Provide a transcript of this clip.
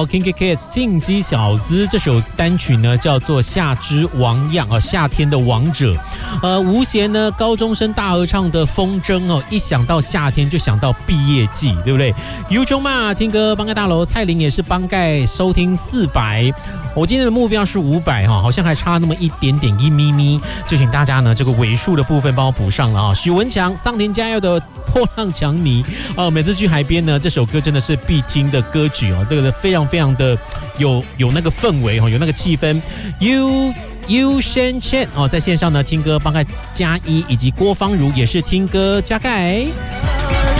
谣 Kinky Kids 进击小子这首单曲呢叫做夏之王样啊，夏天的王者。吴贤呢高中生大合唱的风筝哦，一想到夏天就想到毕业季，对不对？尤中嘛，听歌帮盖大楼，蔡琳也是帮盖收听400，我今天的目标是500哈，好像还差那么一点点一咪咪，就请大家呢这个尾数的部分帮我补上了啊。许文强、桑田佳佑的波浪强尼每次去海边呢，这首歌真的是必听的歌曲哦，这个非常非常的有那个氛围哦，有那个气氛。You Shen Chen 在线上呢听歌帮盖加一，以及郭芳如也是听歌加盖。